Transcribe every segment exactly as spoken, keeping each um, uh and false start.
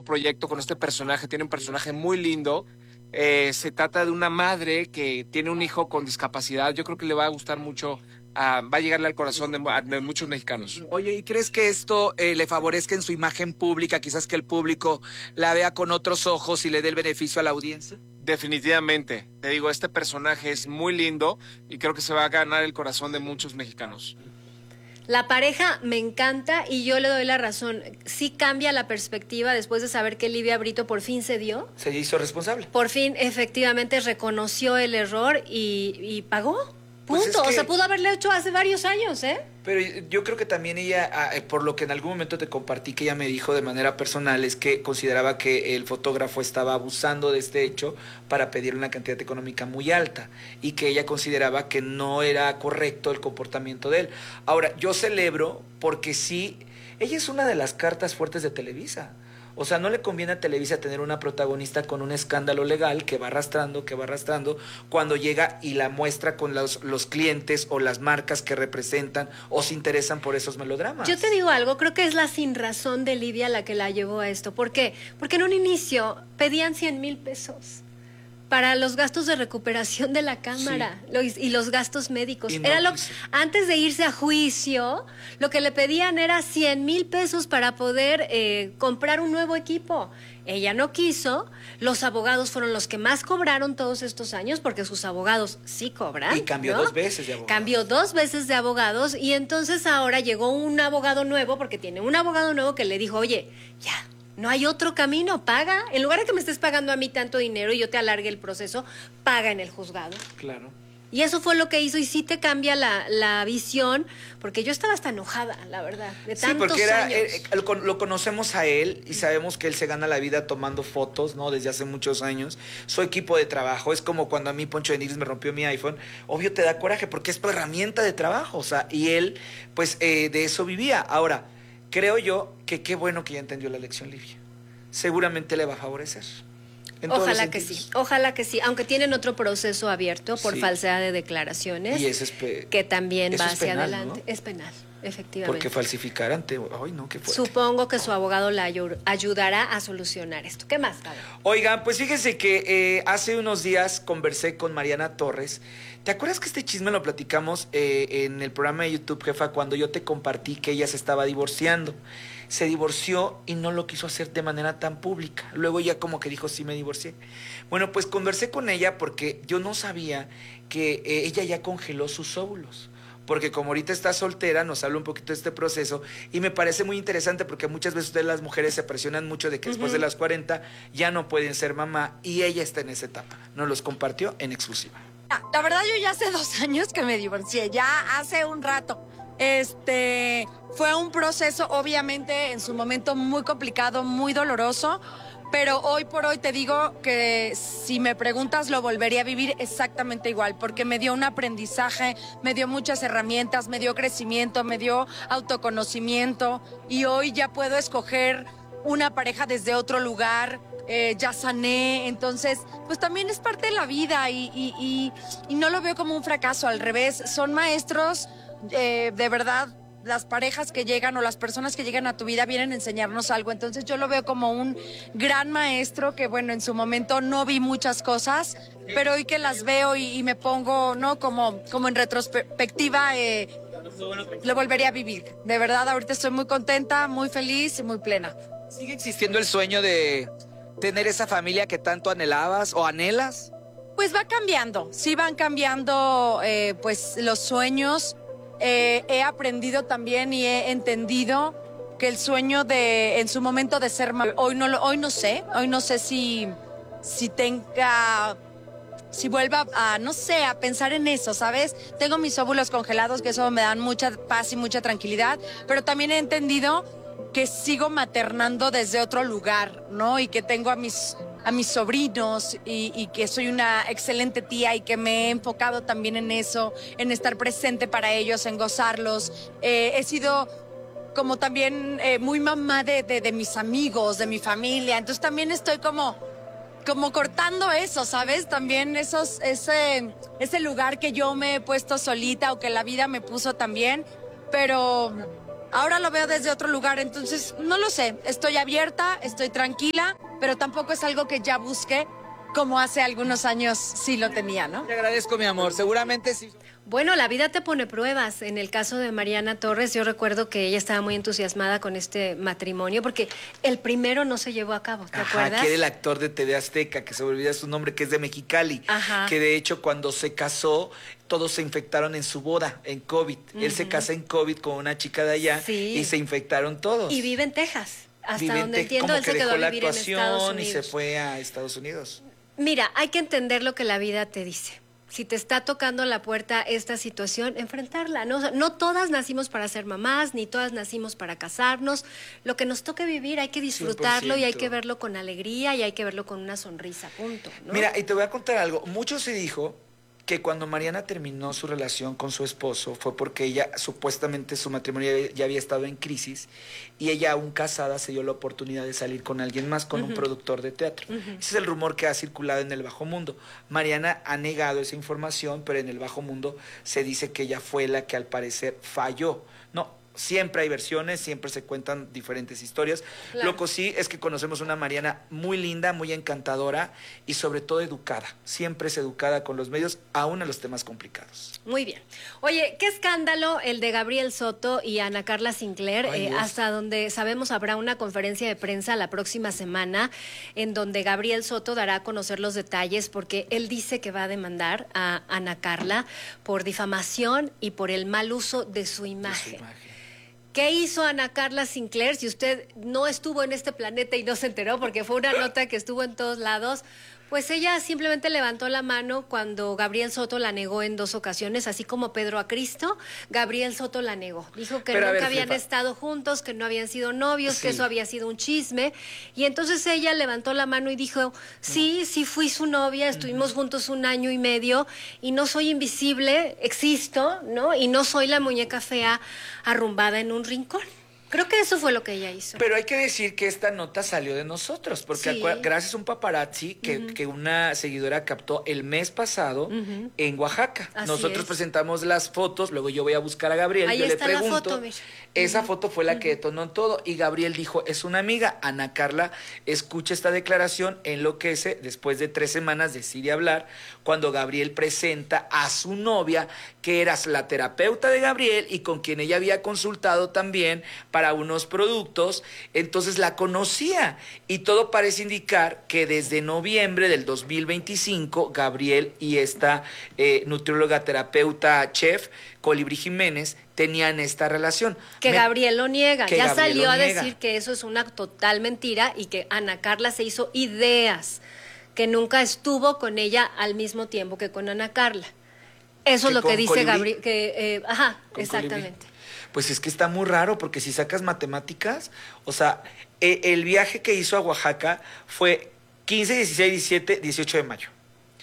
nuevo proyecto con este personaje. Tiene un personaje muy lindo. Eh, se trata de una madre que tiene un hijo con discapacidad. Yo creo que le va a gustar mucho, uh, va a llegarle al corazón de, de muchos mexicanos. Oye, ¿y crees que esto eh, le favorezca en su imagen pública? Quizás que el público la vea con otros ojos y le dé el beneficio a la audiencia. Definitivamente. Te digo, este personaje es muy lindo y creo que se va a ganar el corazón de muchos mexicanos. La pareja me encanta y yo le doy la razón. Sí cambia la perspectiva después de saber que Livia Brito por fin se dio. Se hizo responsable. Por fin, efectivamente, reconoció el error y, y pagó. Punto. Pues es que, o sea, pudo haberle hecho hace varios años, ¿eh? Pero yo creo que también ella, por lo que en algún momento te compartí que ella me dijo de manera personal, es que consideraba que el fotógrafo estaba abusando de este hecho para pedir una cantidad económica muy alta y que ella consideraba que no era correcto el comportamiento de él. Ahora, yo celebro porque sí, ella es una de las cartas fuertes de Televisa. O sea, no le conviene a Televisa tener una protagonista con un escándalo legal que va arrastrando, que va arrastrando, cuando llega y la muestra con los, los clientes o las marcas que representan o se interesan por esos melodramas. Yo te digo algo, creo que es la sinrazón de Livia la que la llevó a esto. ¿Por qué? Porque en un inicio pedían cien mil pesos para los gastos de recuperación de la cámara, sí, y los gastos médicos. No, era lo, antes de irse a juicio, lo que le pedían era cien mil pesos para poder eh, comprar un nuevo equipo. Ella no quiso, los abogados fueron los que más cobraron todos estos años, porque sus abogados sí cobran. Y cambió, ¿no?, dos veces de abogados. Cambió dos veces de abogados y entonces ahora llegó un abogado nuevo, porque tiene un abogado nuevo que le dijo, oye, ya, no hay otro camino, paga. En lugar de que me estés pagando a mí tanto dinero y yo te alargue el proceso, paga en el juzgado. Claro. Y eso fue lo que hizo y sí te cambia la, la visión, porque yo estaba hasta enojada, la verdad, de tantos Sí, porque era, años. Eh, lo, lo conocemos a él y sabemos que él se gana la vida tomando fotos, ¿no? Desde hace muchos años. Su equipo de trabajo es como cuando a mí Poncho de Nigris me rompió mi iPhone. Obvio te da coraje porque es tu herramienta de trabajo, o sea, y él, pues, eh, de eso vivía. Ahora, creo yo que qué bueno que ya entendió la lección Livia. Seguramente le va a favorecer. Ojalá que sí, ojalá que sí, aunque tienen otro proceso abierto por sí. falsedad de declaraciones, y ese es pe... que también eso va es hacia penal, adelante. ¿No? Es penal, efectivamente. Porque falsificar ante... Ay, no, qué fuerte. Supongo que su abogado la ayudará a solucionar esto. ¿Qué más, Pablo? Oigan, pues fíjense que eh, hace unos días conversé con Mariana Torres. ¿Te acuerdas que este chisme lo platicamos eh, en el programa de YouTube, jefa, cuando yo te compartí que ella se estaba divorciando? Se divorció y no lo quiso hacer de manera tan pública. Luego ya como que dijo, sí me divorcié. Bueno, pues conversé con ella porque yo no sabía que eh, ella ya congeló sus óvulos. Porque como ahorita está soltera, nos habla un poquito de este proceso y me parece muy interesante porque muchas veces ustedes las mujeres se presionan mucho de que uh-huh. después de las cuarenta ya no pueden ser mamá y ella está en esa etapa. Nos los compartió en exclusiva. La verdad yo ya hace dos años que me divorcié, ya hace un rato. Este, fue un proceso obviamente en su momento muy complicado, muy doloroso, pero hoy por hoy te digo que si me preguntas lo volvería a vivir exactamente igual, porque me dio un aprendizaje, me dio muchas herramientas, me dio crecimiento, me dio autoconocimiento y hoy ya puedo escoger una pareja desde otro lugar. Eh, ya sané, entonces pues también es parte de la vida y, y, y, y no lo veo como un fracaso, al revés, son maestros, eh, de verdad, las parejas que llegan o las personas que llegan a tu vida vienen a enseñarnos algo, entonces yo lo veo como un gran maestro que bueno, en su momento no vi muchas cosas, pero hoy que las veo y, y me pongo, ¿no? Como, como en retrospectiva, eh, lo volvería a vivir, de verdad, ahorita estoy muy contenta, muy feliz y muy plena. ¿Sigue existiendo el sueño de tener esa familia que tanto anhelabas o anhelas? Pues va cambiando, sí van cambiando eh, pues los sueños. Eh, he aprendido también y he entendido que el sueño de, en su momento de ser mamá, hoy no lo, hoy no sé, hoy no sé si, si tenga, si vuelva a, no sé, a pensar en eso, ¿sabes? Tengo mis óvulos congelados, que eso me dan mucha paz y mucha tranquilidad, pero también he entendido que sigo maternando desde otro lugar, ¿no? Y que tengo a mis, a mis sobrinos y, y que soy una excelente tía y que me he enfocado también en eso, en estar presente para ellos, en gozarlos. Eh, he sido como también eh, muy mamá de, de, de mis amigos, de mi familia, entonces también estoy como, como cortando eso, ¿sabes? También esos, ese, ese lugar que yo me he puesto solita o que la vida me puso también, pero... ahora lo veo desde otro lugar, entonces no lo sé, estoy abierta, estoy tranquila, pero tampoco es algo que ya busque como hace algunos años sí lo tenía, ¿no? Te agradezco, mi amor, seguramente sí. Bueno, la vida te pone pruebas. En el caso de Mariana Torres, yo recuerdo que ella estaba muy entusiasmada con este matrimonio porque el primero no se llevó a cabo, ¿te Ajá, acuerdas? que era el actor de T V Azteca, que se me olvida su nombre, que es de Mexicali. Ajá. Que de hecho cuando se casó, todos se infectaron en su boda, en COVID. Él se casa en COVID con una chica de allá Sí. y se infectaron todos. Y vive en Texas. Hasta Vive en donde Tex- entiendo, como él que se quedó dejó a la vivir en Estados actuación y Unidos. se fue a Estados Unidos. Mira, hay que entender lo que la vida te dice. Si te está tocando la puerta esta situación, enfrentarla. No, O sea, no todas nacimos para ser mamás, ni todas nacimos para casarnos. Lo que nos toque vivir hay que disfrutarlo y hay cien por ciento. que verlo con alegría y hay que verlo con una sonrisa, punto. ¿no? Mira, y te voy a contar algo. Mucho se dijo que cuando Mariana terminó su relación con su esposo fue porque ella, supuestamente su matrimonio ya- ya había estado en crisis y ella aún casada se dio la oportunidad de salir con alguien más, con un productor de teatro. Ese es el rumor que ha circulado en el bajo mundo. Mariana ha negado esa información, pero en el bajo mundo se dice que ella fue la que al parecer falló. No, siempre hay versiones, siempre se cuentan diferentes historias. Claro. Lo que sí es que conocemos una Mariana muy linda, muy encantadora y sobre todo educada. Siempre es educada con los medios, aún en los temas complicados. Muy bien. Oye, qué escándalo el de Gabriel Soto y Ana Carla Sinclair. Ay, Eh, Dios. hasta donde sabemos habrá una conferencia de prensa la próxima semana en donde Gabriel Soto dará a conocer los detalles porque él dice que va a demandar a Ana Carla por difamación y por el mal uso de su De su imagen. imagen. ¿Qué hizo Ana Carla Sinclair? Si usted no estuvo en este planeta y no se enteró, porque fue una nota que estuvo en todos lados, pues ella simplemente levantó la mano cuando Gabriel Soto la negó en dos ocasiones, así como Pedro a Cristo, Gabriel Soto la negó. Dijo que Pero a nunca ver, habían jefa. estado juntos, que no habían sido novios, que Sí. eso había sido un chisme. Y entonces ella levantó la mano y dijo, sí, sí fui su novia, estuvimos juntos un año y medio y no soy invisible, existo, ¿no? Y no soy la muñeca fea arrumbada en un rincón. Creo que eso fue lo que ella hizo. Pero hay que decir que esta nota salió de nosotros, porque Sí. acua- gracias a un paparazzi que, que una seguidora captó el mes pasado en Oaxaca. Así Nosotros es. presentamos las fotos, luego yo voy a buscar a Gabriel, Ahí yo está le la pregunto. foto, mira. Esa foto fue la que detonó todo y Gabriel dijo, es una amiga. Ana Carla escucha esta declaración, enloquece, después de tres semanas decide hablar, cuando Gabriel presenta a su novia, que era la terapeuta de Gabriel y con quien ella había consultado también para unos productos, entonces la conocía y todo parece indicar que desde noviembre del dos mil veinticinco, Gabriel y esta eh, nutrióloga terapeuta chef, Colibrí Jiménez, tenían esta relación. Que Me- Gabriel lo niega. que Ya Gabriel salió lo a niega. decir que eso es una total mentira y que Ana Carla se hizo ideas, que nunca estuvo con ella al mismo tiempo que con Ana Carla. Eso ¿Que es lo que con dice Colibrí? Gabriel. Que, eh, ajá, Con exactamente. Colibrí. Pues es que está muy raro, porque si sacas matemáticas, o sea, e- el viaje que hizo a Oaxaca fue quince, dieciséis, diecisiete, dieciocho de mayo.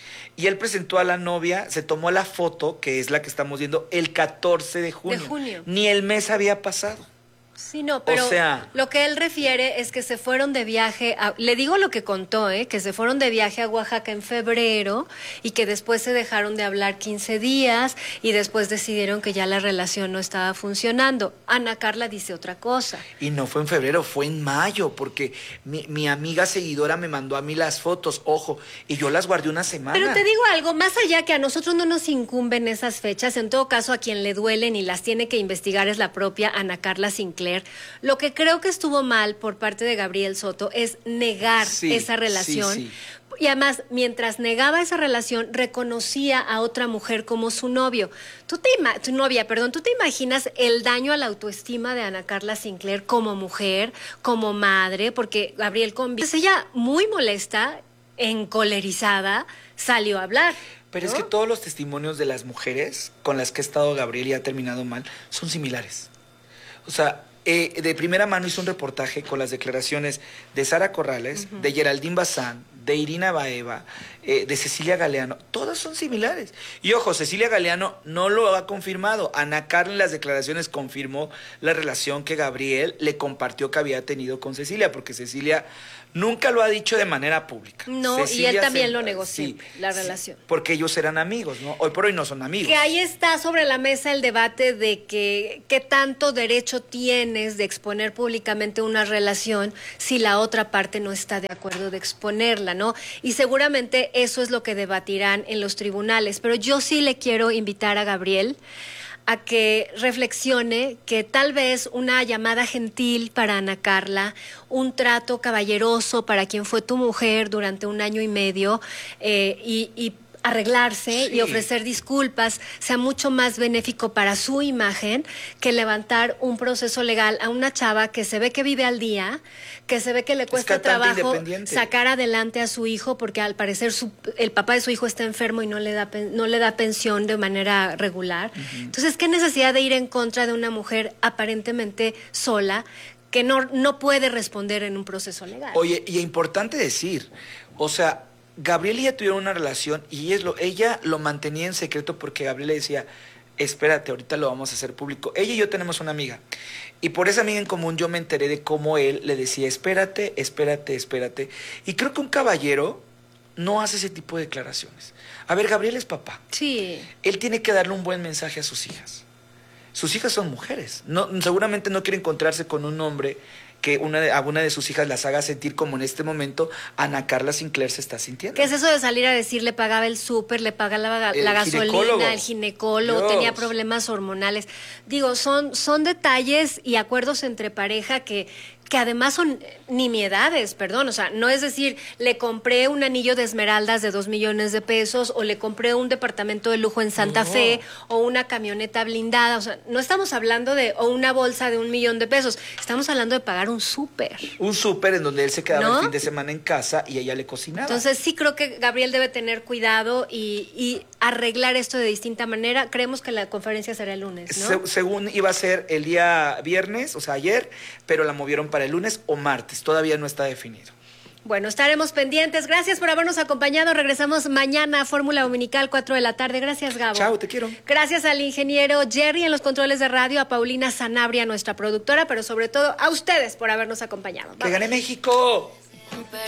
Y él presentó a la novia, se tomó la foto, que es la que estamos viendo, el catorce de junio. De junio. Ni el mes había pasado. Sí, no, pero sea- lo que él refiere es que se fueron de viaje, a- le digo lo que contó, ¿eh? que se fueron de viaje a Oaxaca en febrero y que después se dejaron de hablar quince días y después decidieron que ya la relación no estaba funcionando. Ana Carla dice otra cosa. Y no fue en febrero, fue en mayo, porque mi, mi amiga seguidora me mandó a mí las fotos, ojo, y yo las guardé una semana. Pero te digo algo, más allá que a nosotros no nos incumben esas fechas, en todo caso a quien le duelen y las tiene que investigar es la propia Ana Carla Sinclair. Lo que creo que estuvo mal por parte de Gabriel Soto es negar Sí, esa relación. sí, sí. Y además, mientras negaba esa relación, reconocía a otra mujer como su novio. Tú te ima- tu novia, perdón, ¿tú te imaginas el daño a la autoestima de Ana Carla Sinclair como mujer, como madre? Porque Gabriel convive. Entonces ella, muy molesta, encolerizada, salió a hablar. Pero es ¿no? que todos los testimonios de las mujeres con las que ha estado Gabriel y ha terminado mal son similares. O sea, eh, de primera mano hizo un reportaje con las declaraciones de Sara Corrales, de Geraldine Bazán, de Irina Baeva, eh, de Cecilia Galeano, todas son similares. Y ojo, Cecilia Galeano no lo ha confirmado. Ana Carla en las declaraciones confirmó la relación que Gabriel le compartió que había tenido con Cecilia, porque Cecilia nunca lo ha dicho de manera pública. No, Cecilia y él también se- lo negó sí, siempre, la sí, relación. porque ellos eran amigos, ¿no? Hoy por hoy no son amigos. Que ahí está sobre la mesa el debate de que qué tanto derecho tienes de exponer públicamente una relación si la otra parte no está de acuerdo de exponerla, ¿no? Y seguramente eso es lo que debatirán en los tribunales. Pero yo sí le quiero invitar a Gabriel a que reflexione que tal vez una llamada gentil para Ana Carla, un trato caballeroso para quien fue tu mujer durante un año y medio eh, y, y arreglarse Sí. y ofrecer disculpas sea mucho más benéfico para su imagen que levantar un proceso legal a una chava que se ve que vive al día, que se ve que le cuesta cantante trabajo independiente. sacar adelante a su hijo porque al parecer su, el papá de su hijo está enfermo y no le da pen- no le da pensión de manera regular. Entonces, ¿qué necesidad de ir en contra de una mujer aparentemente sola que no, no puede responder en un proceso legal? Oye, y es importante decir, o sea, Gabriel y ella tuvieron una relación y ella lo, ella lo mantenía en secreto porque Gabriel le decía, espérate, ahorita lo vamos a hacer público. Ella y yo tenemos una amiga y por esa amiga en común yo me enteré de cómo él le decía, espérate, espérate, espérate. Y creo que un caballero no hace ese tipo de declaraciones. A ver, Gabriel es papá. Sí. Él tiene que darle un buen mensaje a sus hijas. Sus hijas son mujeres. No, seguramente no quiere encontrarse con un hombre que una de, a una de sus hijas las haga sentir como en este momento Ana Carla Sinclair se está sintiendo. ¿Qué es eso de salir a decir le pagaba el súper, le pagaba la, El la ginecólogo. gasolina, el ginecólogo, Dios. tenía problemas hormonales? Digo, son, son detalles y acuerdos entre pareja que, que además son nimiedades, perdón. O sea, no es decir, le compré un anillo de esmeraldas de dos millones de pesos o le compré un departamento de lujo en Santa No. Fe o una camioneta blindada. O sea, no estamos hablando de, o una bolsa de un millón de pesos. Estamos hablando de pagar un súper. Un súper en donde él se quedaba ¿No? el fin de semana en casa y ella le cocinaba. Entonces sí creo que Gabriel debe tener cuidado y, y arreglar esto de distinta manera. Creemos que la conferencia será el lunes, ¿no? Se- según iba a ser el día viernes, o sea, ayer, pero la movieron para el lunes o martes. Todavía no está definido. Bueno, estaremos pendientes. Gracias por habernos acompañado. Regresamos mañana a Fórmula Dominical, cuatro de la tarde. Gracias, Gabo. Chao, te quiero. Gracias al ingeniero Jerry en los controles de radio, a Paulina Sanabria, nuestra productora, pero sobre todo a ustedes por habernos acompañado. ¡Que Bye. gane México!